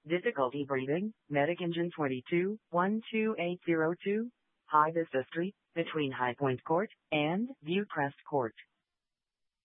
Difficulty breathing, Medic Engine 22, 12802, High Vista Street, between High Point Court and Viewcrest Court.